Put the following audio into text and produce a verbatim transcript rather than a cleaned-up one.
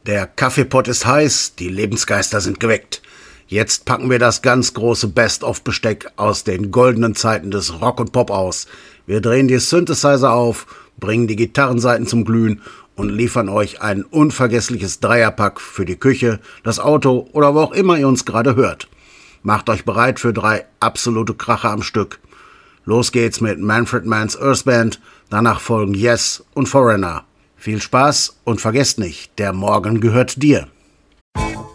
Der Kaffeepott ist heiß, die Lebensgeister sind geweckt. Jetzt packen wir das ganz große Best-of-Besteck aus den goldenen Zeiten des Rock und Pop aus. Wir drehen die Synthesizer auf, bringen die Gitarrensaiten zum Glühen und liefern euch ein unvergessliches Dreierpack für die Küche, das Auto oder wo auch immer ihr uns gerade hört. Macht euch bereit für drei absolute Kracher am Stück. Los geht's mit Manfred Mann's Earth Band, danach folgen Yes und Foreigner. Viel Spaß und vergesst nicht, der Morgen gehört dir.